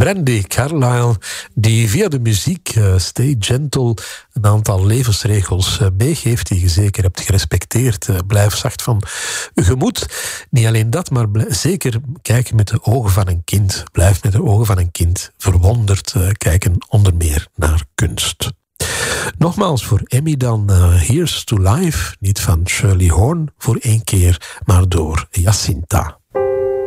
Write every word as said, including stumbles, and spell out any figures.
Brandy Carlile, die via de muziek uh, Stay Gentle een aantal levensregels uh, meegeeft die je zeker hebt gerespecteerd. Uh, blijf zacht van gemoed. Niet alleen dat, maar blijf, zeker kijken met de ogen van een kind. Blijf met de ogen van een kind verwonderd uh, kijken, onder meer naar kunst. Nogmaals voor Emmy dan uh, Here's to Life, niet van Shirley Horn voor één keer, maar door Jacinta.